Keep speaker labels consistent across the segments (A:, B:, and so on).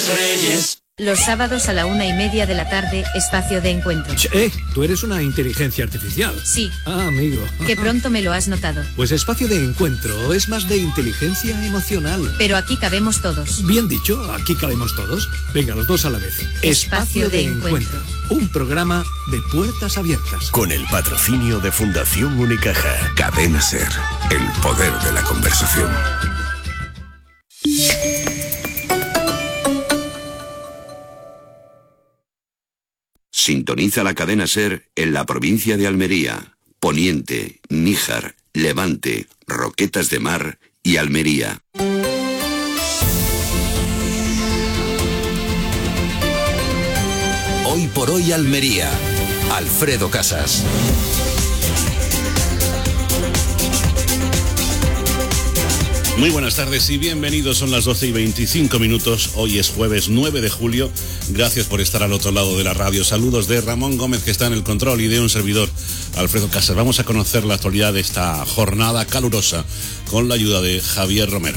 A: Reyes, Reyes.
B: Los sábados a la 1:30 de la tarde, espacio de encuentro.
C: Tú eres una inteligencia artificial.
B: Sí.
C: Ah, amigo.
B: Que pronto me lo has notado.
C: Pues espacio de encuentro es más de inteligencia emocional.
B: Pero aquí cabemos todos.
C: Bien dicho, aquí cabemos todos. Venga, los dos a la vez.
B: Espacio de encuentro.
C: Un programa de puertas abiertas.
D: Con el patrocinio de Fundación Unicaja. Cadena Ser. El poder de la conversación.
E: Sintoniza la cadena SER en la provincia de Almería, Poniente, Níjar, Levante, Roquetas de Mar y Almería.
D: Hoy por hoy Almería. Alfredo Casas.
F: Muy buenas tardes y bienvenidos, son las 12:25. Hoy es jueves 9 de julio. Gracias por estar al otro lado de la radio. Saludos de Ramón Gómez, que está en el control, y de un servidor, Alfredo Casas. Vamos a conocer la actualidad de esta jornada calurosa con la ayuda de Javier Romero.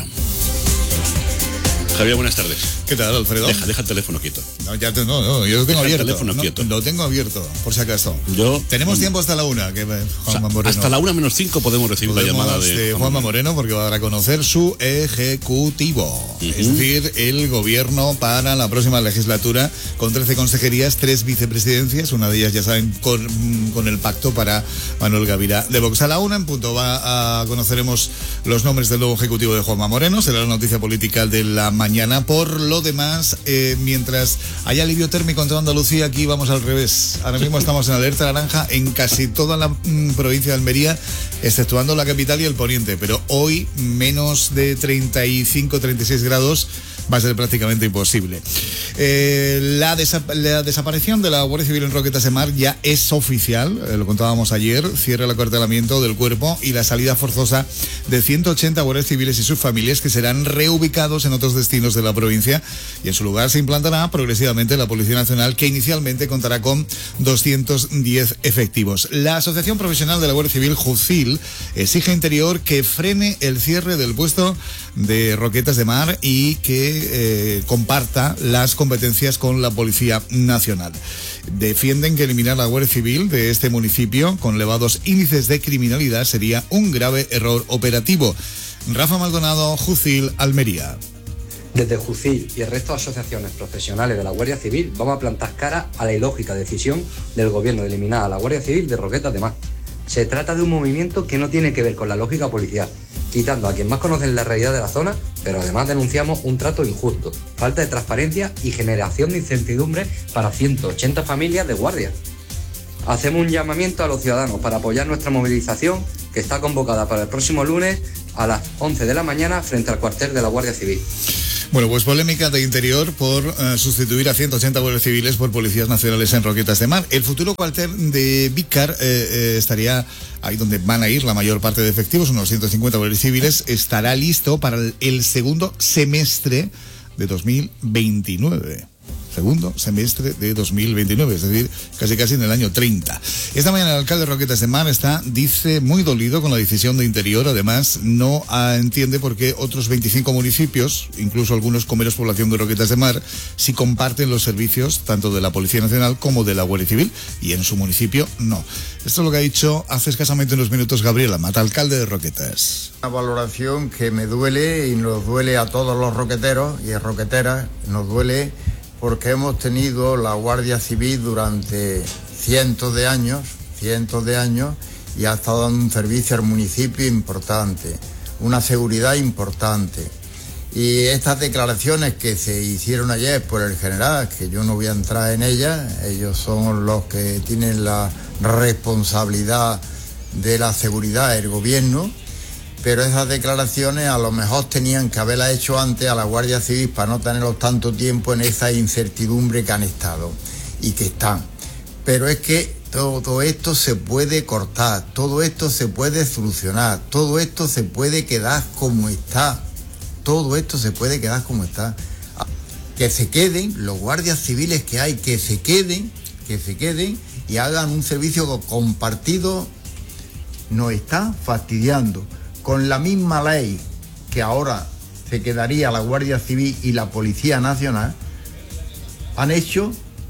F: Javier, buenas tardes.
G: ¿Qué tal, Alfredo?
F: Deja el teléfono quieto.
G: No, yo lo tengo abierto.
F: El teléfono quieto.
G: Lo tengo abierto, por si acaso. Tenemos tiempo hasta la 1, que Juanma Moreno.
F: Hasta la 1:05 podemos recibir la llamada de
G: Juanma Moreno, porque va a dar a conocer su ejecutivo. Es decir, el gobierno para la próxima legislatura, con 13 consejerías, 3 vicepresidencias. Una de ellas, ya saben, con el pacto para Manuel Gavira de Vox. A la 1 en punto conoceremos los nombres del nuevo ejecutivo de Juanma Moreno. Será la noticia política de la mañana. Por lo demás, mientras hay alivio térmico en toda Andalucía, aquí vamos al revés. Ahora mismo estamos en alerta naranja en casi toda la provincia de Almería, exceptuando la capital y el poniente. Pero hoy menos de 35, 36 grados va a ser prácticamente imposible. La desaparición de la Guardia Civil en Roquetas de Mar ya es oficial, lo contábamos ayer. Cierra el acuartelamiento del cuerpo y la salida forzosa de 180 guardias civiles y sus familias, que serán reubicados en otros destinos de la provincia, y en su lugar se implantará progresivamente la Policía Nacional, que inicialmente contará con 210 efectivos. La Asociación Profesional de la Guardia Civil, JUCIL, exige a Interior que frene el cierre del puesto de Roquetas de Mar y que comparta las competencias con la Policía Nacional. Defienden que eliminar la Guardia Civil de este municipio, con elevados índices de criminalidad, sería un grave error operativo. Rafa Maldonado, JUCIL, Almería.
H: Desde JUCIL y el resto de asociaciones profesionales de la Guardia Civil vamos a plantar cara a la ilógica decisión del gobierno de eliminar a la Guardia Civil de Roquetas de Mar. Se trata de un movimiento que no tiene que ver con la lógica policial, quitando a quien más conoce la realidad de la zona, pero además denunciamos un trato injusto, falta de transparencia y generación de incertidumbre para 180 familias de guardias. Hacemos un llamamiento a los ciudadanos para apoyar nuestra movilización, que está convocada para el próximo lunes a las 11 de la mañana frente al cuartel de la Guardia Civil.
G: Bueno, pues polémica de Interior por sustituir a 180 guardias civiles por policías nacionales en Roquetas de Mar. El futuro cuartel de Vícar estaría ahí donde van a ir la mayor parte de efectivos, unos 150 guardias civiles. Estará listo para el segundo semestre de 2029. Segundo semestre de 2029, es decir, casi en el año 30. Esta mañana el alcalde de Roquetas de Mar dice, muy dolido con la decisión de Interior. Además, no entiende por qué otros 25 municipios, incluso algunos con menos población de Roquetas de Mar, sí comparten los servicios tanto de la Policía Nacional como de la Guardia Civil, y en su municipio no. Esto es lo que ha dicho hace escasamente unos minutos Gabriel Amat, alcalde de Roquetas.
I: Una valoración que me duele, y nos duele a todos los roqueteros y roqueteras, nos duele porque hemos tenido la Guardia Civil durante cientos de años, y ha estado dando un servicio al municipio importante, una seguridad importante. Y estas declaraciones que se hicieron ayer por el general, que yo no voy a entrar en ellas, ellos son los que tienen la responsabilidad de la seguridad del gobierno, pero esas declaraciones a lo mejor tenían que haberlas hecho antes a la Guardia Civil para no tenerlos tanto tiempo en esa incertidumbre que han estado y que están. Pero es que todo esto se puede cortar, todo esto se puede solucionar, todo esto se puede quedar como está, Que se queden los guardias civiles que hay, que se queden y hagan un servicio compartido. Nos está fastidiando. Con la misma ley que ahora se quedaría la Guardia Civil y la Policía Nacional, han hecho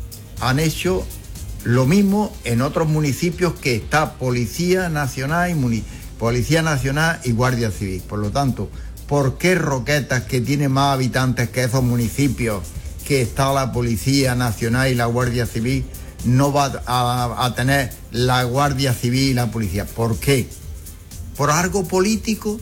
I: lo mismo en otros municipios que está Policía Nacional y Guardia Civil. Por lo tanto, ¿por qué Roquetas, que tiene más habitantes que esos municipios, que está la Policía Nacional y la Guardia Civil, no va a tener la Guardia Civil y la Policía? ¿Por qué? ¿Por algo político?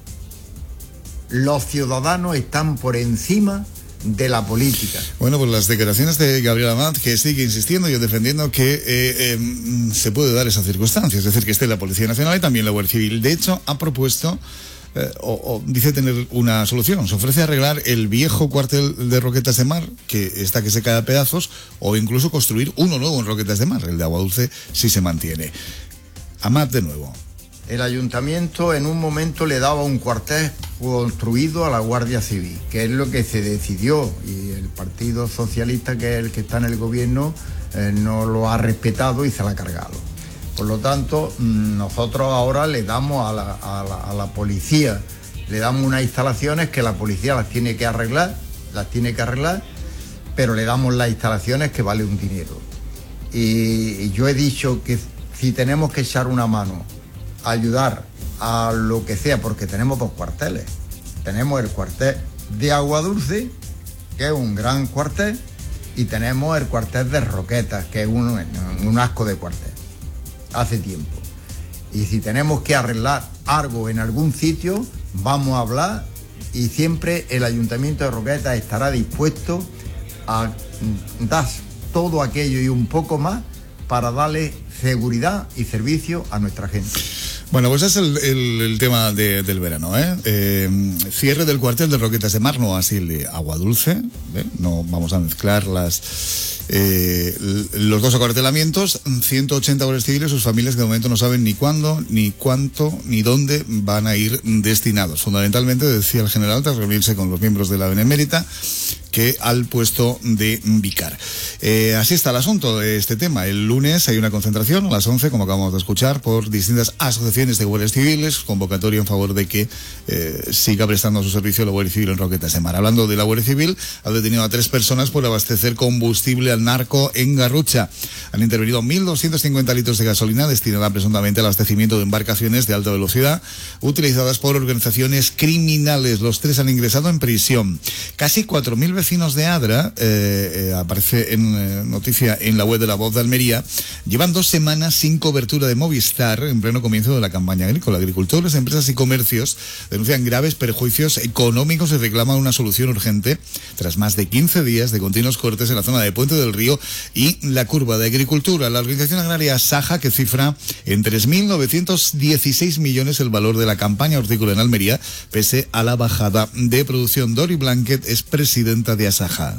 I: Los ciudadanos están por encima de la política.
G: Bueno, pues las declaraciones de Gabriel Amat, que sigue insistiendo y defendiendo que se puede dar esa circunstancia, es decir, que esté la Policía Nacional y también la Guardia Civil. De hecho, ha propuesto dice tener una solución. Se ofrece arreglar el viejo cuartel de Roquetas de Mar, que se cae a pedazos, o incluso construir uno nuevo en Roquetas de Mar. El de Aguadulce sí se mantiene. Amat de nuevo.
I: El ayuntamiento en un momento le daba un cuartel construido a la Guardia Civil, que es lo que se decidió, y el Partido Socialista, que es el que está en el gobierno, no lo ha respetado y se lo ha cargado. Por lo tanto, nosotros ahora le damos a la policía, le damos unas instalaciones que la policía las tiene que arreglar, pero le damos las instalaciones que vale un dinero. Y yo he dicho que si tenemos que echar una mano, ayudar a lo que sea, porque tenemos dos cuarteles. Tenemos el cuartel de Aguadulce, que es un gran cuartel, y tenemos el cuartel de Roquetas, que es un asco de cuartel, hace tiempo. Y si tenemos que arreglar algo en algún sitio, vamos a hablar, y siempre el Ayuntamiento de Roquetas estará dispuesto a dar todo aquello y un poco más para darle seguridad y servicio a nuestra gente.
G: Bueno, pues es el tema del verano, cierre del cuartel de Roquetas de Mar, no así el de Aguadulce, no vamos a mezclar los dos acuartelamientos. 180 guardias civiles, sus familias, que de momento no saben ni cuándo, ni cuánto, ni dónde van a ir destinados. Fundamentalmente, decía el general, tras reunirse con los miembros de la Benemérita, que al puesto de Vicar. Así está el asunto de este tema. El lunes hay una concentración a las 11, como acabamos de escuchar, por distintas asociaciones de guardias civiles, convocatoria en favor de que siga prestando su servicio la Guardia Civil en Roquetas de Mar. Hablando de la Guardia Civil, ha detenido a 3 personas por abastecer combustible al narco en Garrucha. Han intervenido 1.250 litros de gasolina destinada presuntamente al abastecimiento de embarcaciones de alta velocidad utilizadas por organizaciones criminales. Los 3 han ingresado en prisión. Casi 4.000 vecinos de Adra, aparece en noticia en la web de La Voz de Almería, llevan 2 semanas sin cobertura de Movistar en pleno comienzo de la campaña agrícola. Agricultores, empresas y comercios denuncian graves perjuicios económicos y reclaman una solución urgente tras más de 15 días de continuos cortes en la zona de Puente del Río y la Curva de Agricultura. La organización agraria Saja, que cifra en 3.916 millones el valor de la campaña hortícola en Almería, pese a la bajada de producción. Dori Blanquet es presidenta de Asaja.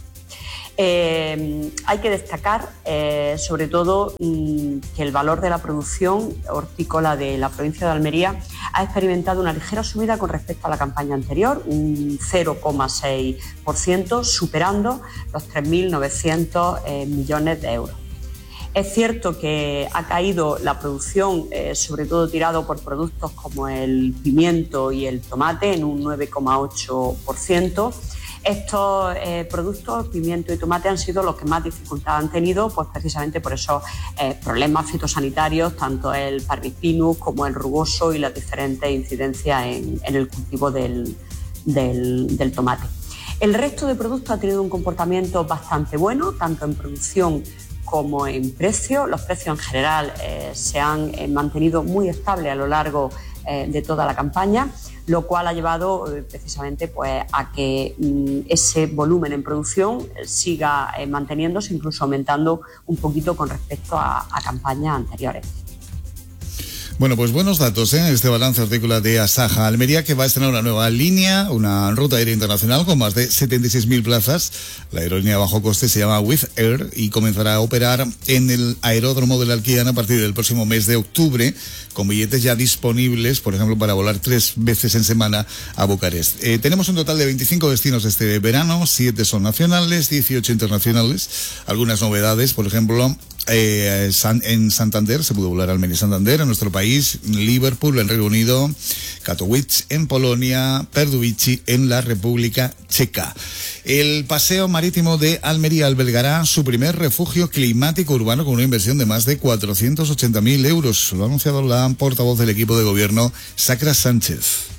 A: Hay que destacar, sobre todo, que el valor de la producción hortícola de la provincia de Almería ha experimentado una ligera subida con respecto a la campaña anterior, un 0,6%, superando los 3.900 millones de euros. Es cierto que ha caído la producción, sobre todo tirado por productos como el pimiento y el tomate, en un 9,8%. Estos productos, pimiento y tomate, han sido los que más dificultad han tenido, pues precisamente por esos problemas fitosanitarios, tanto el Parvipinus como el rugoso y las diferentes incidencias en el cultivo del tomate. El resto de productos ha tenido un comportamiento bastante bueno, tanto en producción como en precio. Los precios en general se han mantenido muy estables a lo largo de toda la campaña, lo cual ha llevado precisamente pues a que ese volumen en producción siga manteniéndose, incluso aumentando un poquito con respecto a campañas anteriores.
G: Bueno, pues buenos datos, este balance hortícola de Asaja. Almería, que va a estrenar una nueva línea, una ruta aérea internacional con más de 76.000 plazas. La aerolínea a bajo coste se llama Wizz Air y comenzará a operar en el aeródromo de la Alquiana a partir del próximo mes de octubre, con billetes ya disponibles, por ejemplo, para volar 3 veces en semana a Bucarest. Tenemos un total de 25 destinos este verano, 7 son nacionales, 18 internacionales. Algunas novedades, por ejemplo, En Santander, se pudo volar Almería Santander, en nuestro país, Liverpool en Reino Unido, Katowice en Polonia, Pardubice en la República Checa. El paseo marítimo de Almería albergará su primer refugio climático urbano con una inversión de más de 480.000 euros. Lo ha anunciado la portavoz del equipo de gobierno, Sacra Sánchez.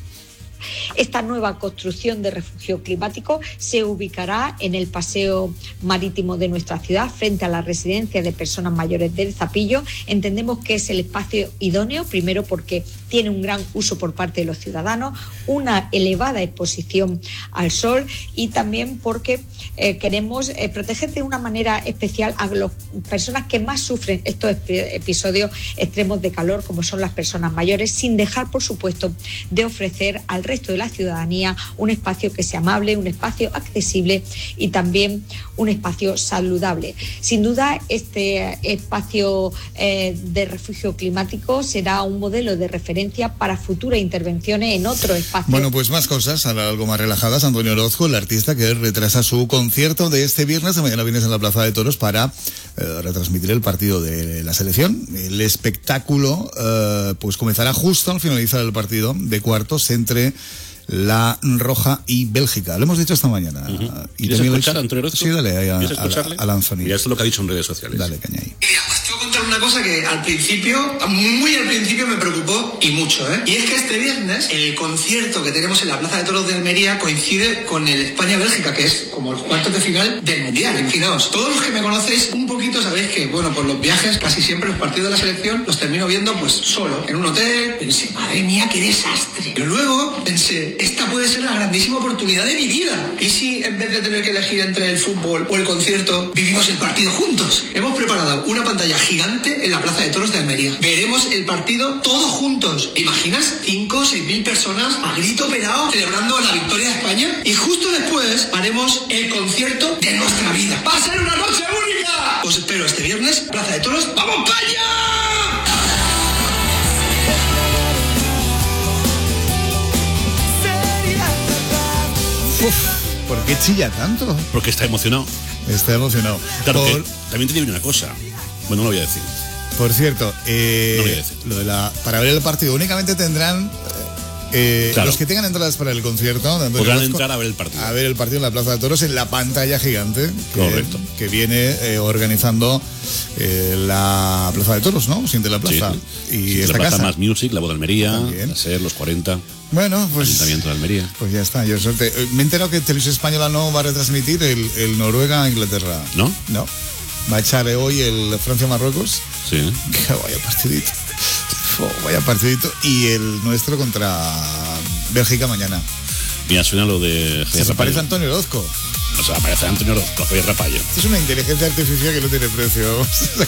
J: Esta nueva construcción de refugio climático se ubicará en el paseo marítimo de nuestra ciudad, frente a la residencia de personas mayores del Zapillo. Entendemos que es el espacio idóneo, primero porque tiene un gran uso por parte de los ciudadanos, una elevada exposición al sol y también porque queremos proteger de una manera especial a las personas que más sufren estos episodios extremos de calor, como son las personas mayores, sin dejar, por supuesto, de ofrecer al resto de la ciudadanía un espacio que sea amable, un espacio accesible y también un espacio saludable. Sin duda, este espacio de refugio climático será un modelo de referencia para futuras intervenciones en otro espacio.
G: Bueno, pues más cosas, ahora algo más relajadas. Antonio Orozco, el artista que retrasa su concierto de este viernes, de mañana vienes en la Plaza de Toros para retransmitir el partido de la selección. El espectáculo pues comenzará justo al finalizar el partido de cuartos entre La Roja y Bélgica. Lo hemos dicho esta mañana.
F: ¿Quieres escuchar a Antonio Orozco?
G: Sí, dale a Anthony.
F: Mira, esto es lo que ha dicho en redes sociales.
G: Dale, caña ahí.
K: Mira, os tengo que contar una cosa que al principio, muy al principio me preocupó y mucho, ¿eh? Y es que este viernes el concierto que tenemos en la Plaza de Toros de Almería coincide con el España-Bélgica, que es como el cuarto de final del Mundial. Imaginaos, todos los que me conocéis un poquito sabéis que, bueno, pues los viajes, casi siempre los partidos de la selección los termino viendo pues solo, en un hotel. Pensé, madre mía, qué desastre. Y luego pensé, esta puede ser la grandísima oportunidad de mi vida. ¿Y si en vez de tener que elegir entre el fútbol o el concierto, vivimos el partido juntos? Hemos preparado una pantalla gigante en la Plaza de Toros de Almería. Veremos el partido todos juntos. ¿Imaginas? 5 o 6.000 personas a grito pelado celebrando la victoria de España. Y justo después haremos el concierto de nuestra vida. ¡Va a ser una noche única! Os espero este viernes, Plaza de Toros. ¡Vamos para allá!
G: Uf, ¿por qué chilla tanto?
F: Porque está emocionado.
G: Está emocionado.
F: Claro, que también te digo una cosa. Bueno, no lo voy a decir.
G: Por cierto,
F: no lo voy a decir.
G: Lo de para ver el partido únicamente tendrán claro, los que tengan entradas para el concierto
F: podrán entrar a ver el partido.
G: A ver el partido en la Plaza de Toros en la pantalla gigante
F: correcto,
G: que viene organizando la Plaza de Toros, ¿no? Siente la Plaza.
F: Sí.
G: Y
F: Siente
G: esta
F: la Plaza
G: casa.
F: Más Music, la voz de Almería, la SER, los 40.
G: Bueno, pues
F: Ayuntamiento de Almería.
G: Pues ya está, yo suerte. Me he enterado que Televisión Española no va a retransmitir el Noruega-Inglaterra.
F: ¿No?
G: No. Va a echar hoy el Francia-Marruecos.
F: Sí.
G: Que vaya partidito. Vaya partidito. Y el nuestro contra Bélgica mañana.
F: Mira, suena lo de Javier
G: Se
F: Rapallo.
G: parece a Antonio Orozco.
F: O sea, parece a Antonio Orozco, Javier Rapallo.
G: Esto es una inteligencia artificial que no tiene precio.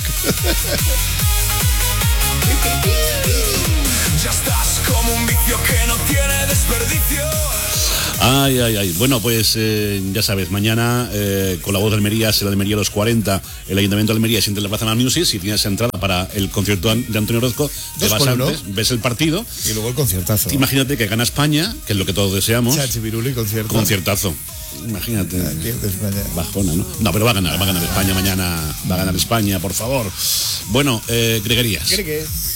L: Ya estás como un vicio que no tiene desperdicio.
F: Ay. Bueno, pues ya sabes, mañana con la voz de Almería, será de Almería los 40, el Ayuntamiento de Almería siente la Plaza Más Music. Si tienes entrada para el concierto de Antonio Orozco, te vas antes, ves el partido.
G: Y luego el conciertazo.
F: Imagínate que gana España, que es lo que todos deseamos.
G: Chachipiruli, concierto.
F: Conciertazo. Imagínate. Bajona, ¿no? No, pero va a ganar España mañana. Va a ganar España, por favor. Bueno, Greguerías.